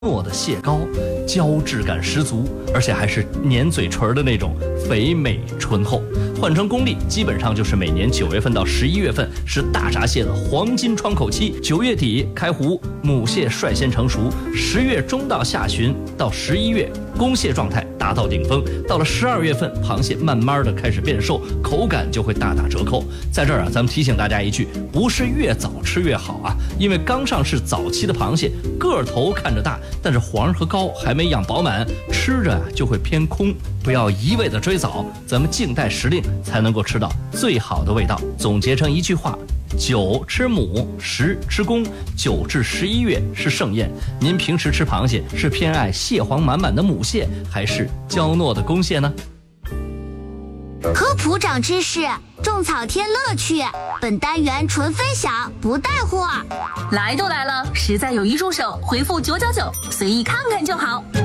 糯的蟹膏，胶质感十足，而且还是粘嘴唇的那种肥美醇厚。换成公历，基本上就是每年9月份到11月份是大闸蟹的黄金窗口期。9月底开湖，母蟹率先成熟；10月中到下旬到11月，公蟹状态达到顶峰。到了12月份，螃蟹慢慢的开始变瘦，口感就会大打折扣。在这儿啊，咱们提醒大家一句，不是越早吃越好啊，因为刚上市早期的螃蟹个头看着大，但是黄和膏还没养饱满，吃着就会偏空。不要一味的追早，咱们静待时令，才能够吃到最好的味道。总结成一句话：9吃母，10吃公，9至11月是盛宴。您平时吃螃蟹是偏爱蟹黄满满的母蟹，还是娇糯的公蟹呢？ 科普长知识，种草添乐趣。本单元纯分享，不带货。 来都来了，实在有一入手，回复999，随意看看就好。